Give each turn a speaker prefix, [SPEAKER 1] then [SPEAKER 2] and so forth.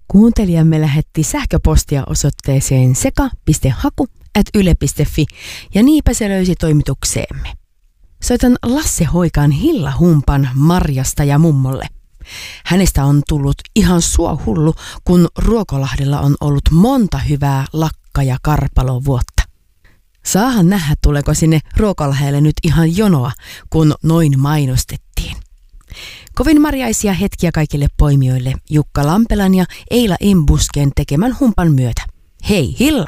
[SPEAKER 1] Kuuntelijamme lähetti sähköpostia osoitteeseen seka.haku@yle.fi ja niinpä se löysi toimitukseemme. Soitan Lasse Hoikan Hilla-humpan Marjasta ja mummolle. Hänestä on tullut ihan suohullu, kun Ruokolahdella on ollut monta hyvää lakka- ja karpalovuotta. Saahan nähdä, tuleeko sinne Ruokolahdelle nyt ihan jonoa, kun noin mainostettiin. Kovin marjaisia hetkiä kaikille poimijoille Jukka Lampelan ja Eila Embusken tekemän humpan myötä. Hei Hilla!